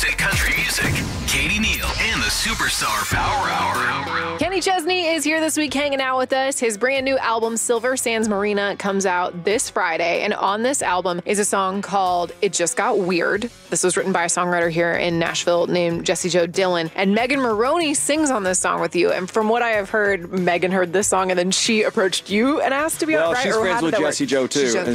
instant country music. Katie Neal and the Superstar Power Hour. Kenny Chesney is here this week hanging out with us. His brand new album, Silver Sands Marina, comes out this Friday. And on this album is a song called It Just Got Weird. This was written by a songwriter here in Nashville named Jessie Jo Dillon. And Megan Moroney sings on this song with you. And from what I have heard, Megan heard this song and then she approached you and asked to be on it, right? Well, she's friends with Jessie Jo, too.